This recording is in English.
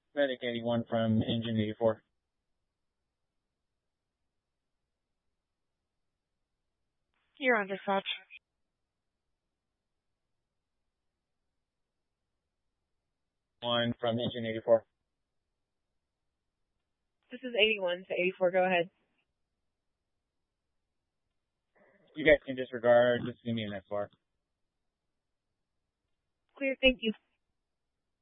Medic 81 from Engine 84. You're on dispatch. One from Engine 84. This is 81 to 84. Go ahead. You guys can disregard. Just give me an SR. Clear. Thank you.